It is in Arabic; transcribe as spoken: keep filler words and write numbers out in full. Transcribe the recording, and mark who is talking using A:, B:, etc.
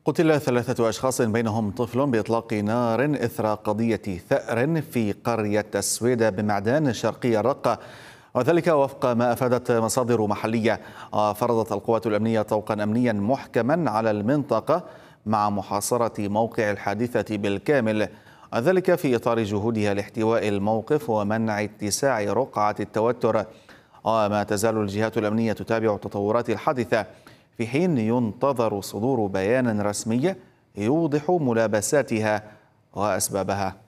A: قتل ثلاثة أشخاص بينهم طفل بإطلاق نار إثر قضية ثأر في قرية السويدة بمعدان شرقي الرقة، وذلك وفق ما أفادت مصادر محلية. فرضت القوات الأمنية طوقا أمنيا محكما على المنطقة مع محاصرة موقع الحادثة بالكامل، ذلك في إطار جهودها لاحتواء الموقف ومنع اتساع رقعة التوتر. وما تزال الجهات الأمنية تتابع تطورات الحادثة، في حين ينتظر صدور بيان رسمي يوضح ملابساتها وأسبابها.